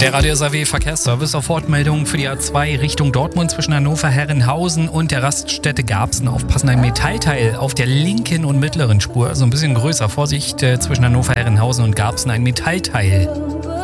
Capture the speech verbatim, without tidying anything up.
Der Radio S A W Verkehrsservice auf Wortmeldungen für die A zwei Richtung Dortmund zwischen Hannover, Herrenhausen und der Raststätte Garbsen. Aufpassen, ein Metallteil auf der linken und mittleren Spur, also ein bisschen größer. Vorsicht, äh, zwischen Hannover, Herrenhausen und Garbsen ein Metallteil.